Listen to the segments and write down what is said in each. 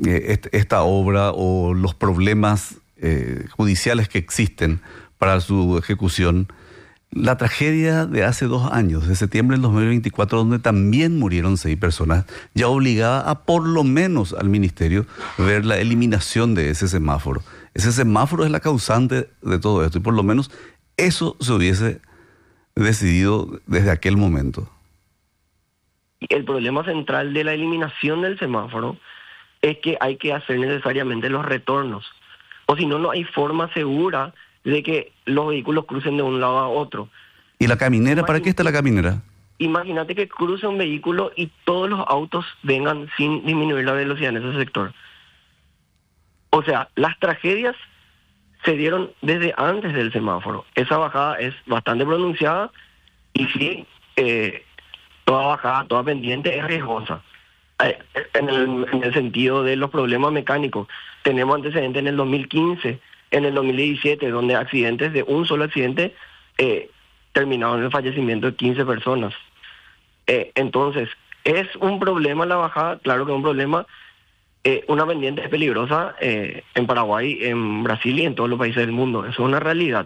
esta obra o los problemas judiciales que existen para su ejecución, la tragedia de hace 2 años, de septiembre del 2024, donde también murieron 6 personas, ya obligaba a por lo menos al ministerio ver la eliminación de ese semáforo. Ese semáforo es la causante de todo esto y por lo menos eso se hubiese decidido desde aquel momento. El problema central de la eliminación del semáforo es que hay que hacer necesariamente los retornos. O si no, no hay forma segura de que los vehículos crucen de un lado a otro. ¿Y la caminera? ¿Para qué está la caminera? Imagínate que cruce un vehículo y todos los autos vengan sin disminuir la velocidad en ese sector. O sea, las tragedias se dieron desde antes del semáforo. Esa bajada es bastante pronunciada y sí, toda bajada, toda pendiente es riesgosa. En el sentido de los problemas mecánicos. Tenemos antecedentes en el 2015, en el 2017, donde accidentes de un solo accidente terminaron en el fallecimiento de 15 personas. Entonces, ¿es un problema la bajada? Claro que es un problema. Una pendiente es peligrosa en Paraguay, en Brasil y en todos los países del mundo. Eso es una realidad.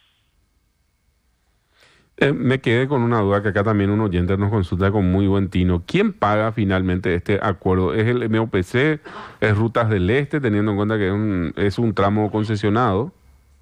Me quedé con una duda que acá también un oyente nos consulta con muy buen tino. ¿Quién paga finalmente este acuerdo? ¿Es el MOPC? ¿Es Rutas del Este, teniendo en cuenta que es un tramo concesionado?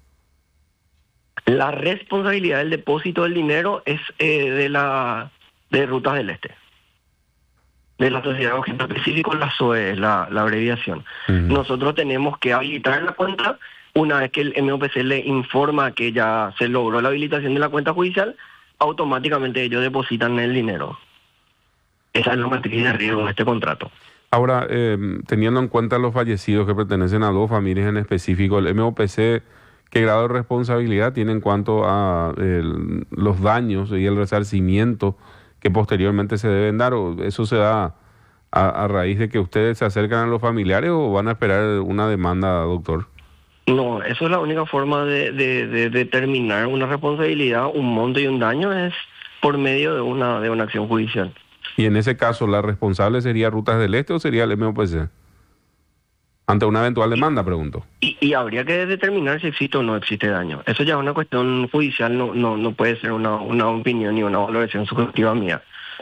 La responsabilidad del depósito del dinero es de Rutas del Este. De la Sociedad de Objeto Específico, la SOE, la abreviación. Nosotros tenemos que habilitar la cuenta. Una vez que el MOPC le informa que ya se logró la habilitación de la cuenta judicial, automáticamente ellos depositan el dinero. Esa es la matriz de riesgo de este contrato. Ahora, teniendo en cuenta los fallecidos que pertenecen a 2 familias en específico, ¿el MOPC qué grado de responsabilidad tiene en cuanto a los daños y el resarcimiento que posteriormente se deben dar? ¿O eso se da a raíz de que ustedes se acercan a los familiares o van a esperar una demanda, doctor? No, eso es la única forma de determinar una responsabilidad, un monto y un daño es por medio de una acción judicial. Y en ese caso, ¿la responsable sería Rutas del Este o sería el MOPC? Ante una eventual demanda, pregunto. Y habría que determinar si existe o no existe daño. Eso ya es una cuestión judicial, no puede ser una opinión ni una valoración subjetiva mía.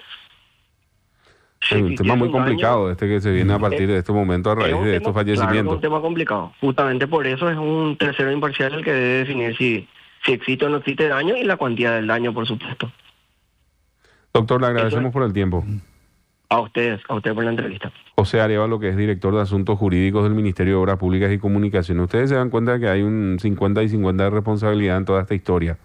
Es un tema muy complicado daño, que se viene a partir de este momento a raíz de estos fallecimientos. Claro, es un tema complicado. Justamente por eso es un tercero imparcial el que debe definir si existe o no existe daño y la cuantía del daño, por supuesto. Doctor, le agradecemos por el tiempo. A ustedes por la entrevista. José Arevalo, que es director de Asuntos Jurídicos del Ministerio de Obras Públicas y Comunicaciones. Ustedes se dan cuenta de que hay un 50 y 50 de responsabilidad en toda esta historia.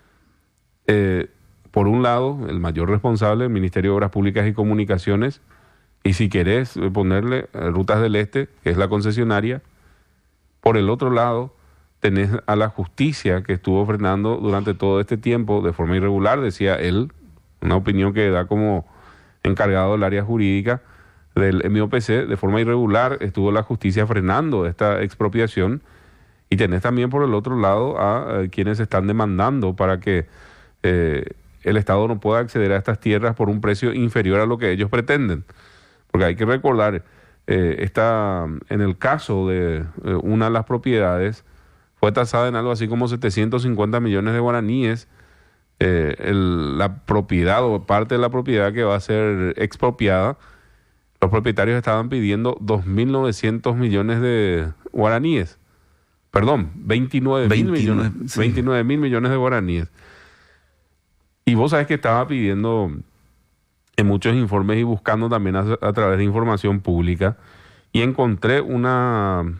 Por un lado, el mayor responsable, el Ministerio de Obras Públicas y Comunicaciones, y si querés ponerle Rutas del Este, que es la concesionaria. Por el otro lado, tenés a la justicia que estuvo frenando durante todo este tiempo de forma irregular, decía él, una opinión que da como encargado del área jurídica del MOPC, de forma irregular estuvo la justicia frenando esta expropiación, y tenés también por el otro lado a quienes están demandando para que el Estado no pueda acceder a estas tierras por un precio inferior a lo que ellos pretenden. Porque hay que recordar, en el caso de una de las propiedades, fue tasada en algo así como 750 millones de guaraníes, la propiedad o parte de la propiedad que va a ser expropiada. Los propietarios estaban pidiendo 2.900 millones de guaraníes. Perdón, 29.000 millones, sí. 29.000 millones de guaraníes. Y vos sabés que estaba pidiendo en muchos informes y buscando también a través de información pública, y encontré un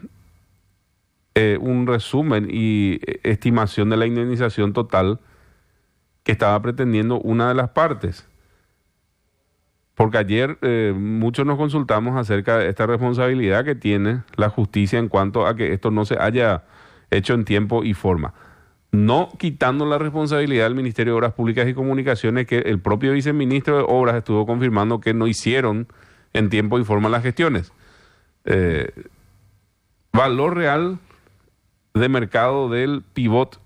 resumen y estimación de la indemnización total que estaba pretendiendo una de las partes. Porque ayer muchos nos consultamos acerca de esta responsabilidad que tiene la justicia en cuanto a que esto no se haya hecho en tiempo y forma. No quitando la responsabilidad del Ministerio de Obras Públicas y Comunicaciones, que el propio viceministro de Obras estuvo confirmando que no hicieron en tiempo y forma las gestiones. Valor real de mercado del pivot,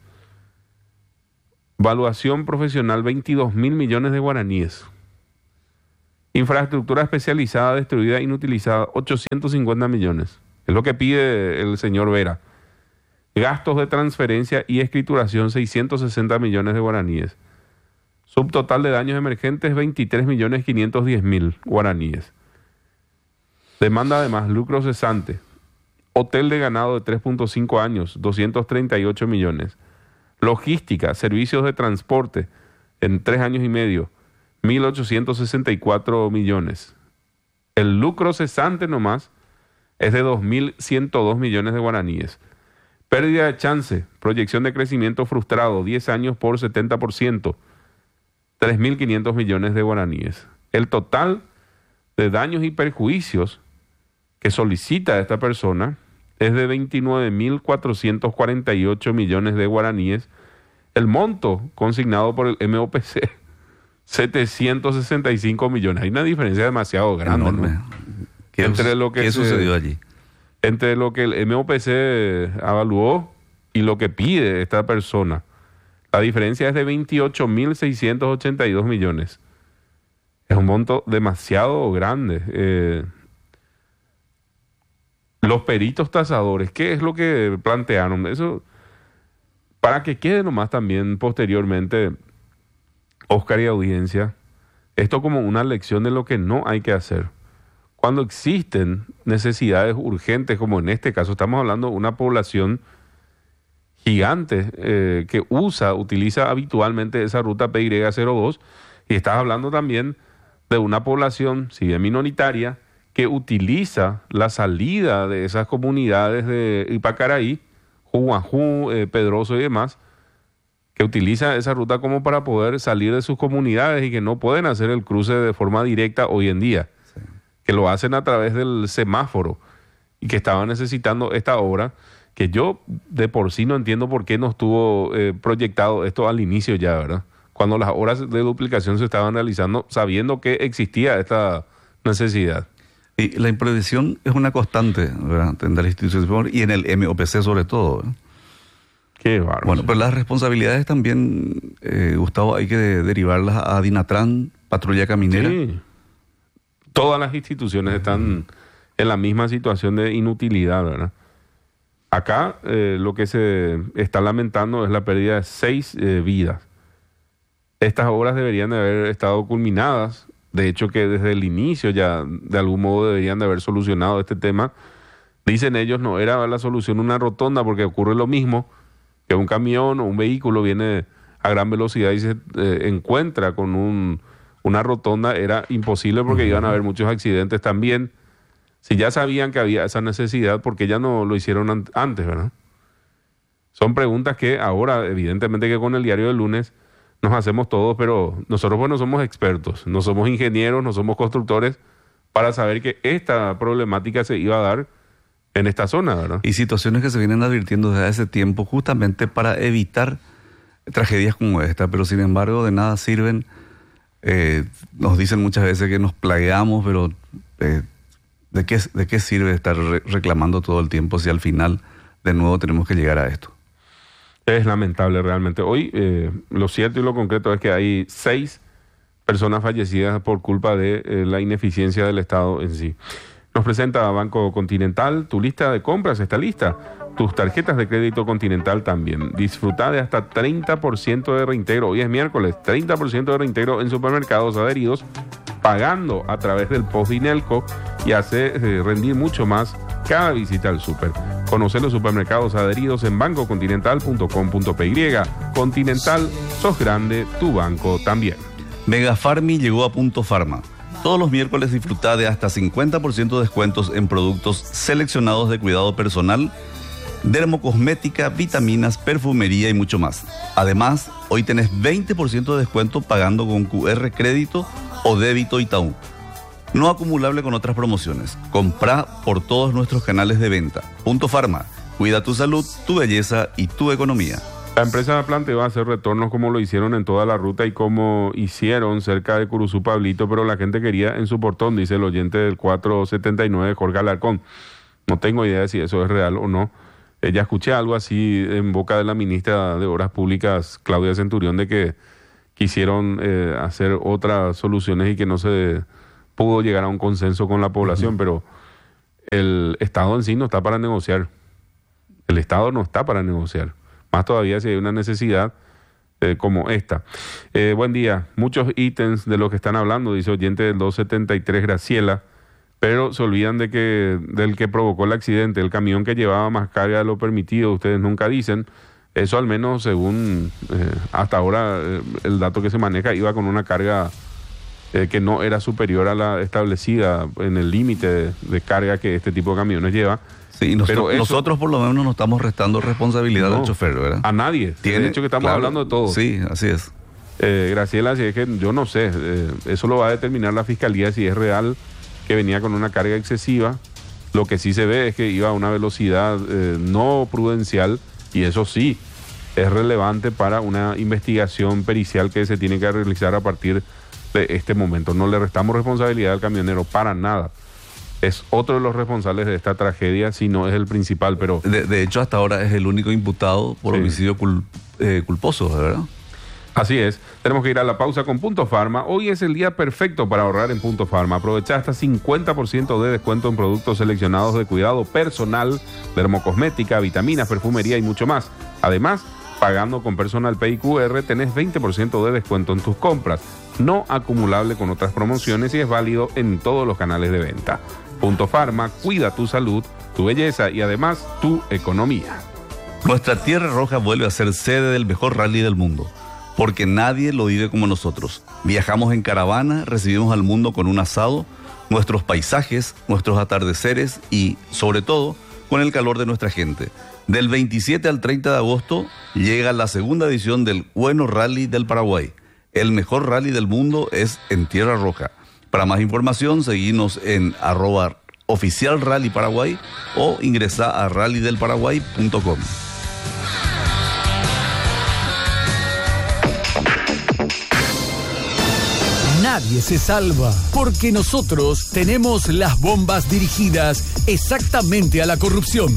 valuación profesional 22.000 millones de guaraníes. Infraestructura especializada, destruida, inutilizada, 850 millones. Es lo que pide el señor Vera. Gastos de transferencia y escrituración, 660 millones de guaraníes. Subtotal de daños emergentes, 23.510.000 guaraníes. Demanda además lucro cesante. Hotel de ganado de 3.5 años, 238 millones. Logística, servicios de transporte en 3 años y medio, 1.864 millones. El lucro cesante nomás es de 2.102 millones de guaraníes. Pérdida de chance, proyección de crecimiento frustrado, 10 años por 70%, 3.500 millones de guaraníes. El total de daños y perjuicios que solicita esta persona es de 29.448 millones de guaraníes. El monto consignado por el MOPC, 765 millones. Hay una diferencia demasiado grande, enorme. ¿no? ¿Qué sucedió allí? Entre lo que el MOPC evaluó y lo que pide esta persona. La diferencia es de 28.682 millones. Es un monto demasiado grande. Los peritos tasadores, ¿qué es lo que plantearon? Eso, para que quede nomás también posteriormente, Oscar y audiencia, esto como una lección de lo que no hay que hacer. Cuando existen necesidades urgentes, como en este caso, estamos hablando de una población gigante que utiliza habitualmente esa ruta PY02, y estás hablando también de una población, si bien minoritaria, que utiliza la salida de esas comunidades de Ipacaraí, Juajú, Pedroso y demás, que utiliza esa ruta como para poder salir de sus comunidades y que no pueden hacer el cruce de forma directa hoy en día, sí, que lo hacen a través del semáforo y que estaban necesitando esta obra, que yo de por sí no entiendo por qué no estuvo proyectado esto al inicio ya, ¿verdad? Cuando las obras de duplicación se estaban realizando sabiendo que existía esta necesidad. Y la imprevisión es una constante, ¿verdad?, en la institución y en el MOPC sobre todo, ¿verdad? Qué bárbaro. Bueno, pero las responsabilidades también, Gustavo, hay que derivarlas a Dinatran, Patrulla Caminera. Sí. Todas las instituciones están en la misma situación de inutilidad, ¿verdad? Acá lo que se está lamentando es la pérdida de 6 vidas. Estas obras deberían de haber estado culminadas. De hecho, que desde el inicio ya de algún modo deberían de haber solucionado este tema. Dicen ellos, no era la solución una rotonda, porque ocurre lo mismo, que un camión o un vehículo viene a gran velocidad y se encuentra con una rotonda. Era imposible porque iban a haber muchos accidentes también. Si ya sabían que había esa necesidad, ¿por qué ya no lo hicieron antes, verdad? Son preguntas que ahora, evidentemente que con el diario del lunes nos hacemos todos, pero nosotros pues no somos expertos, no somos ingenieros, no somos constructores para saber que esta problemática se iba a dar en esta zona, ¿verdad? Y situaciones que se vienen advirtiendo desde hace tiempo justamente para evitar tragedias como esta, pero sin embargo de nada sirven. Nos dicen muchas veces que nos plagueamos, pero ¿de qué sirve estar reclamando todo el tiempo si al final de nuevo tenemos que llegar a esto? Es lamentable realmente. Hoy lo cierto y lo concreto es que hay 6 personas fallecidas por culpa de la ineficiencia del Estado en sí. Nos presenta Banco Continental. Tu lista de compras está lista. Tus tarjetas de crédito Continental también. Disfruta de hasta 30% de reintegro. Hoy es miércoles, 30% de reintegro en supermercados adheridos, pagando a través del Postdinelco, y hace rendir mucho más cada visita al súper. Conoce los supermercados adheridos en bancocontinental.com.py. Continental, sos grande, tu banco también. Mega Farmi llegó a Punto Farma. Todos los miércoles disfruta de hasta 50% de descuentos en productos seleccionados de cuidado personal, dermocosmética, vitaminas, perfumería y mucho más. Además, hoy tenés 20% de descuento pagando con QR crédito o débito Itaú. No acumulable con otras promociones. Comprá por todos nuestros canales de venta. Punto Farma. Cuida tu salud, tu belleza y tu economía. La empresa planteó hacer retornos como lo hicieron en toda la ruta y como hicieron cerca de Curuzú Pablito, pero la gente quería en su portón, dice el oyente del 479, Jorge Alarcón. No tengo idea de si eso es real o no. Ya escuché algo así en boca de la ministra de Obras Públicas, Claudia Centurión, de que quisieron hacer otras soluciones y que no se pudo llegar a un consenso con la población, pero el Estado en sí no está para negociar. El Estado no está para negociar. Más todavía si hay una necesidad como esta. Buen día. Muchos ítems de lo que están hablando, dice oyente del 273 Graciela, pero se olvidan del que provocó el accidente, el camión que llevaba más carga de lo permitido. Ustedes nunca dicen. Eso al menos según hasta ahora el dato que se maneja iba con una carga que no era superior a la establecida en el límite de carga que este tipo de camiones lleva. Sí, nosotros por lo menos no estamos restando responsabilidad al chofer, ¿verdad? A nadie. De hecho que estamos hablando de todo. Sí, así es. Graciela, si es que yo no sé, eso lo va a determinar la Fiscalía si es real que venía con una carga excesiva. Lo que sí se ve es que iba a una velocidad no prudencial, y eso sí es relevante para una investigación pericial que se tiene que realizar a partir de este momento. No le restamos responsabilidad al camionero para nada. Es otro de los responsables de esta tragedia, si no es el principal, pero... De hecho, hasta ahora es el único imputado por homicidio culposo, ¿verdad? Así es. Tenemos que ir a la pausa con Punto Pharma. Hoy es el día perfecto para ahorrar en Punto Pharma. Aprovecha hasta 50% de descuento en productos seleccionados de cuidado personal, dermocosmética, vitaminas, perfumería y mucho más. Además, pagando con Personal Pay QR, tenés 20% de descuento en tus compras. No acumulable con otras promociones y es válido en todos los canales de venta. Punto Pharma, cuida tu salud, tu belleza y además tu economía. Nuestra Tierra Roja vuelve a ser sede del mejor rally del mundo, porque nadie lo vive como nosotros. Viajamos en caravana, recibimos al mundo con un asado, nuestros paisajes, nuestros atardeceres y, sobre todo, con el calor de nuestra gente. Del 27 al 30 de agosto llega la segunda edición del Bueno Rally del Paraguay. El mejor rally del mundo es en Tierra Roja. Para más información, seguinos en @oficial Rally Paraguay o ingresa a rallydelparaguay.com. Nadie se salva, porque nosotros tenemos las bombas dirigidas exactamente a la corrupción.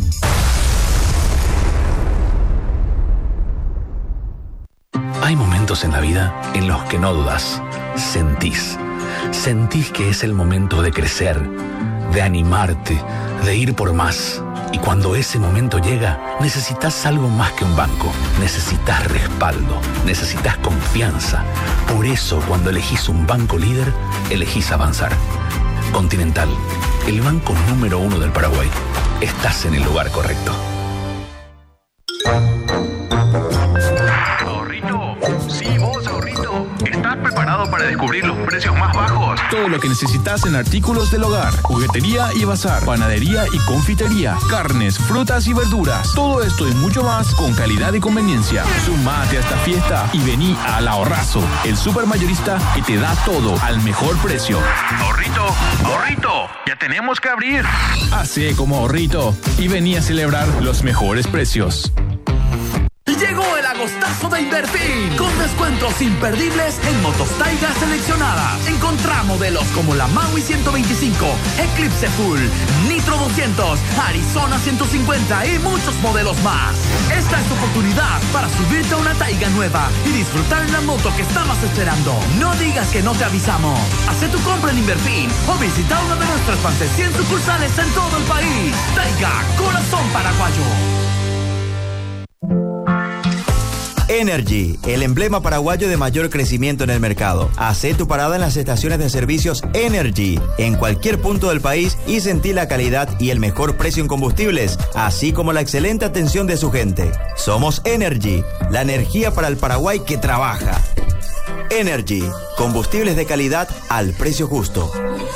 Hay momentos en la vida en los que no dudas, sentís que es el momento de crecer, de animarte, de ir por más. Y cuando ese momento llega, necesitas algo más que un banco. Necesitas respaldo, necesitas confianza. Por eso, cuando elegís un banco líder, elegís avanzar. Continental, el banco número 1 del Paraguay. Estás en el lugar correcto. ¿Estás preparado para descubrir los precios más bajos? Todo lo que necesitas en artículos del hogar, juguetería y bazar, panadería y confitería, carnes, frutas y verduras. Todo esto y mucho más con calidad y conveniencia. Sumate a esta fiesta y vení al Ahorrazo, el supermayorista que te da todo al mejor precio. Ahorrito, ya tenemos que abrir. Hacé como Ahorrito y vení a celebrar los mejores precios. Llegó el agostazo de Inverfin, con descuentos imperdibles en motos Taiga seleccionadas. Encontrá modelos como la Maui 125, Eclipse Full, Nitro 200, Arizona 150 y muchos modelos más. Esta es tu oportunidad para subirte a una Taiga nueva y disfrutar la moto que estabas esperando. No digas que no te avisamos. Haz tu compra en Inverfin o visita una de nuestras más de 100 sucursales en todo el país. Taiga, corazón paraguayo. Energy, el emblema paraguayo de mayor crecimiento en el mercado. Hacé tu parada en las estaciones de servicios Energy, en cualquier punto del país, y sentí la calidad y el mejor precio en combustibles, así como la excelente atención de su gente. Somos Energy, la energía para el Paraguay que trabaja. Energy, combustibles de calidad al precio justo.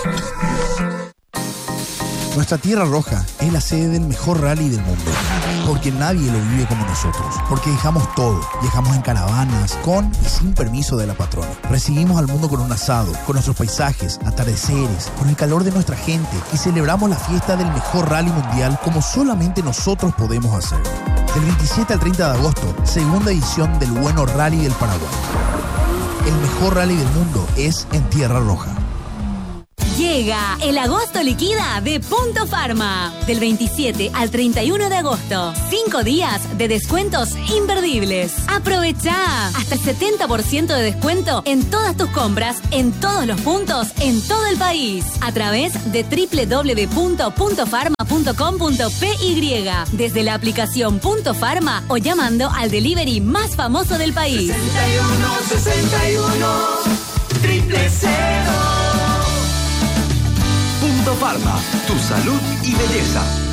Nuestra Tierra Roja es la sede del mejor rally del mundo, porque nadie lo vive como nosotros, porque dejamos todo, viajamos en caravanas, con y sin permiso de la patrona. Recibimos al mundo con un asado, con nuestros paisajes, atardeceres, con el calor de nuestra gente, y celebramos la fiesta del mejor rally mundial como solamente nosotros podemos hacer. Del 27 al 30 de agosto, segunda edición del Bueno Rally del Paraguay. El mejor rally del mundo es en Tierra Roja. Llega el agosto liquida de Punto Pharma. Del 27 al 31 de agosto. 5 días de descuentos imperdibles. Aprovecha hasta el 70% de descuento en todas tus compras, en todos los puntos, en todo el país. A través de www.puntofarma.com.py. Desde la aplicación Punto Pharma o llamando al delivery más famoso del país. 61 000. Punto Pharma, tu salud y belleza.